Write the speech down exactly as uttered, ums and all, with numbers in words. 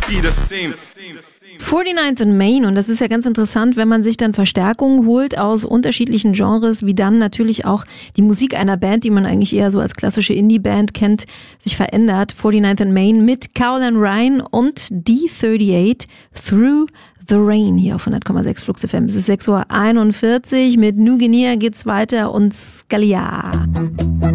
be the same. forty-ninth and Main, und das ist ja ganz interessant, wenn man sich dann Verstärkungen holt aus unterschiedlichen Genres, wie dann natürlich auch die Musik einer Band, die man eigentlich eher so als klassische Indie-Band kennt, sich verändert. forty-ninth and Main mit Cowland Ryan und D thirty-eight, Through the Rain, hier auf hundert Komma sechs Flux F M. Es ist sechs Uhr einundvierzig, mit New Guinea geht's weiter und Scalia.